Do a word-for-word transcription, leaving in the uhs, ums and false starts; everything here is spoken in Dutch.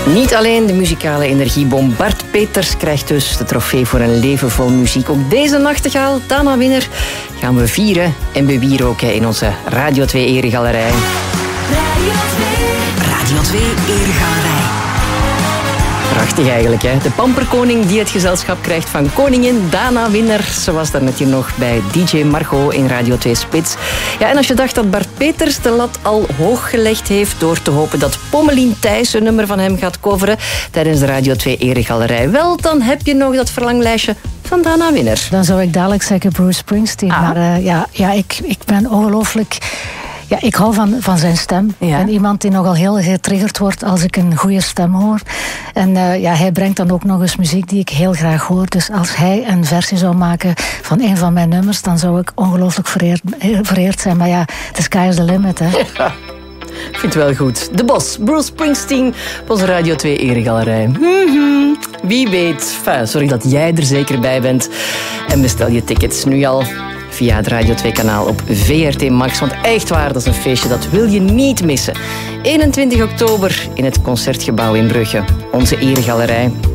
Niet alleen de muzikale energiebom Bart Peters krijgt dus de trofee voor een leven vol muziek. Ook deze nachtegaal, Dana Winner, gaan we vieren en bewieroken in onze Radio twee Eregalerij. Radio twee. Radio twee Eregalerij. Prachtig eigenlijk, hè? De pamperkoning die het gezelschap krijgt van koningin Dana Winner. Ze was daar net hier nog bij D J Margot in Radio twee Spits. Ja, en als je dacht dat Bart Peters de lat al hoog gelegd heeft door te hopen dat Pommelien Thijs een nummer van hem gaat coveren tijdens de Radio twee Eregalerij, wel, dan heb je nog dat verlanglijstje van Dana Winner. Dan zou ik dadelijk zeggen Bruce Springsteen. Ah. Maar uh, ja, ja ik, ik ben ongelooflijk... Ja, ik hou van, van zijn stem. Ja. En iemand die nogal heel getriggerd wordt als ik een goede stem hoor. En uh, ja, hij brengt dan ook nog eens muziek die ik heel graag hoor. Dus als hij een versie zou maken van een van mijn nummers, dan zou ik ongelooflijk vereerd, vereerd zijn. Maar ja, the sky is the limit, hè. Ja. Ik vind het wel goed. De Bos, Bruce Springsteen, op onze Radio twee Eregalerij. Mm-hmm. Wie weet. Enfin, zorg dat jij er zeker bij bent. En bestel je tickets nu al via het Radio twee kanaal op V R T Max. Want echt waar, dat is een feestje, dat wil je niet missen. eenentwintig oktober in het Concertgebouw in Brugge. Onze Eregalerij.